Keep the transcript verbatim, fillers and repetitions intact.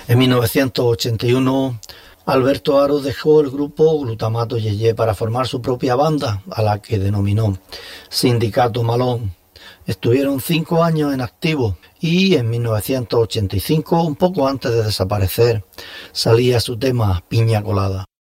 En mil novecientos ochenta y uno, Alberto Aro dejó el grupo Glutamato Yeye para formar su propia banda, a la que denominó Sindicato Malón. Estuvieron cinco años en activo y en mil novecientos ochenta y cinco, un poco antes de desaparecer, salía su tema Piña Colada.